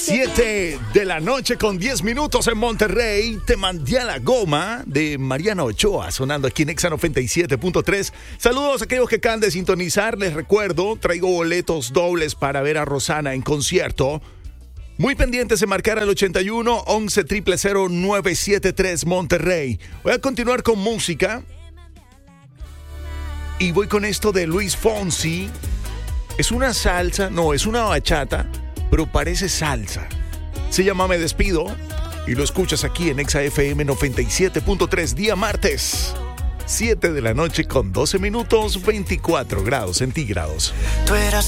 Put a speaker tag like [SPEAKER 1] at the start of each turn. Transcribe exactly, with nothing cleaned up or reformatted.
[SPEAKER 1] siete de la noche con diez minutos en Monterrey. Te mandé a la goma de Mariana Ochoa, sonando aquí en Exa noventa y siete punto tres. Saludos a aquellos que acaban de sintonizar. Les recuerdo, traigo boletos dobles para ver a Rosana en concierto. Muy pendientes de marcar al ochenta y uno, once, cero cero cero, nueve siete tres Monterrey. Voy a continuar con música. Y voy con esto de Luis Fonsi. Es una salsa, no, es una bachata, pero parece salsa. Se llama Me Despido y lo escuchas aquí en Exa F M noventa y siete punto tres, día martes, siete de la noche con doce minutos, veinticuatro grados centígrados.
[SPEAKER 2] Tú eras